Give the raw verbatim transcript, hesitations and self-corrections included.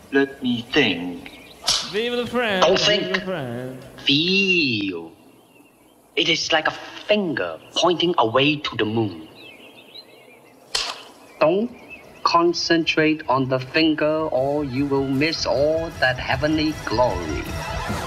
Let me think. Vive the friend. Don't Vive think. the friend. Feel. It is like a finger pointing away to the moon. Don't concentrate on the finger or you will miss all that heavenly glory.